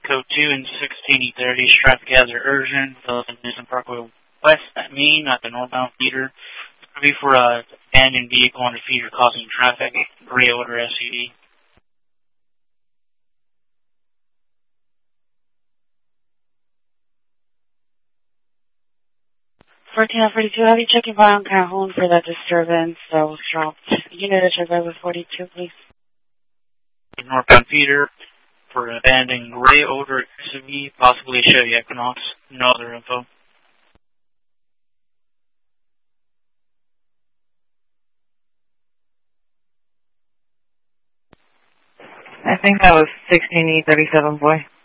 Code 2 and 16E30, traffic hazard urgent, Newsom Parkway West at Main at the northbound feeder. It's going to be for a abandoned vehicle on the feeder causing traffic, gray odor SUV. 1442, have you checked around Calhoun for that disturbance that was dropped? Unit at Survivor 42, please. Northbound feeder for an abandoned gray odor SUV, possibly a Chevy Equinox. No other info. I think that was 16E37, boy.